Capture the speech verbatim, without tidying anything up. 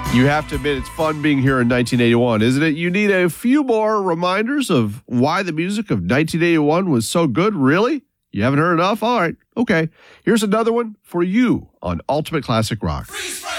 You have to admit it's fun being here in nineteen eighty-one, isn't it? You need a few more reminders of why the music of nineteen eighty-one was so good. Really? You haven't heard enough? All right. Okay. Here's another one for you on Ultimate Classic Rock. Freeze, freeze.